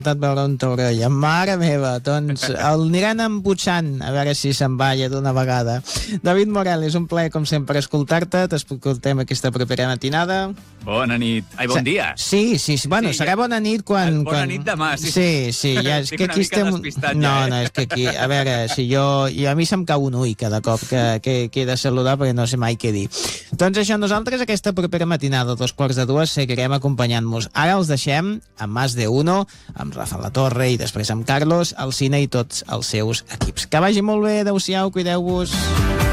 veure un taurell. Mare meva, doncs el aniran embutxant a veure si se'n balla d'una vegada. David Morel, és un plaer com sempre escoltar-te, t'escoltem aquesta propera matinada. Bona nit. Ai, bon dia. Sí, bueno, serà bona nit quan... Bona nit demà, sí. Sí, ja és que aquí estem... No, és que aquí, a veure, si jo... I a mi se'm cau un ull cada cop que he de saludar perquè no sé mai què dir. Doncs això, nosaltres aquesta propera matinada, 2:45, seguirem acompanyant-nos. Ara els deixem amb Más de Uno, amb Rafa La Torre i després amb Carlos, Alsina i tots els seus equips. Que vagi molt bé, adeu-siau, cuideu-vos.